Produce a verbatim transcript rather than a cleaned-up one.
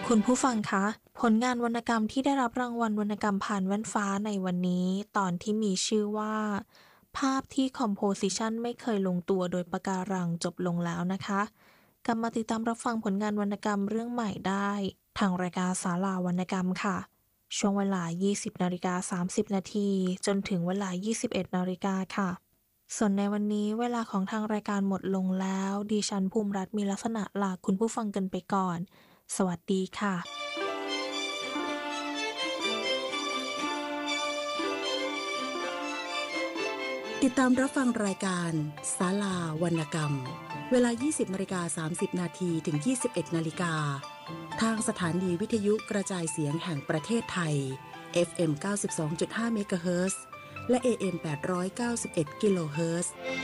คุณผู้ฟังคะผลงานวรรณกรรมที่ได้รับรางวัลวรรณกรรมผ่านแว่นฟ้าในวันนี้ตอนที่มีชื่อว่าภาพที่คอมโพสิชันไม่เคยลงตัวโดยปะการังจบลงแล้วนะคะกลับมาติดตามรับฟังผลงานวรรณกรรมเรื่องใหม่ได้ทางรายการศาลาวรรณกรรมค่ะช่วงเวลา ยี่สิบนาฬิกาสามสิบนาทีจนถึงเวลา ยี่สิบเอ็ดนาฬิกาค่ะส่วนในวันนี้เวลาของทางรายการหมดลงแล้วดิฉันภูมิรัตน์มีลักษณะลาคุณผู้ฟังกันไปก่อนสวัสดีค่ะติดตามรับฟังรายการศาลาวรรณกรรมเวลา ยี่สิบนาฬิกาสามสิบนาทีถึง ยี่สิบเอ็ดนาฬิกาทางสถานีวิทยุกระจายเสียงแห่งประเทศไทย เอฟ เอ็ม เก้าสิบสองจุดห้า เมกะเฮิรตซ์และ เอ เอ็ม แปดร้อยเก้าสิบเอ็ด กิโลเฮิรตซ์